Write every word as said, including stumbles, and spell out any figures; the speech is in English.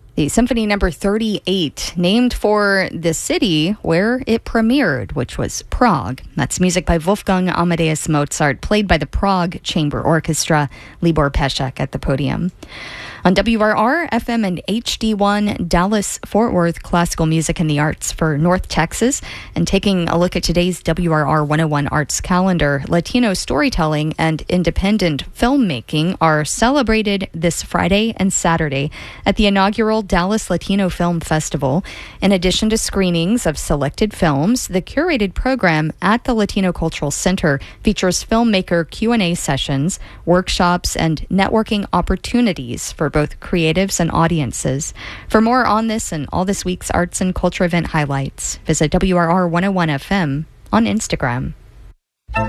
The Symphony Number thirty-eight, named for the city where it premiered, which was Prague. That's music by Wolfgang Amadeus Mozart, played by the Prague Chamber Orchestra. Libor Pesek at the podium. On W R R, F M and H D one, Dallas-Fort Worth, classical music and the arts for North Texas. And taking a look at today's W R R one oh one Arts calendar, Latino storytelling and independent filmmaking are celebrated this Friday and Saturday at the inaugural Dallas Latino Film Festival. In addition to screenings of selected films, the curated program at the Latino Cultural Center features filmmaker Q and A sessions, workshops, and networking opportunities for both creatives and audiences. For more on this and all this week's arts and culture event highlights, visit W R R one oh one F M on Instagram.